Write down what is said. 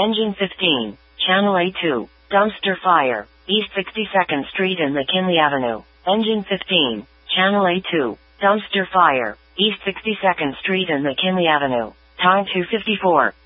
Engine 15, Channel A2, dumpster fire, East 62nd Street and McKinley Avenue. Engine 15, Channel A2, dumpster fire, East 62nd Street and McKinley Avenue. Time 2:54.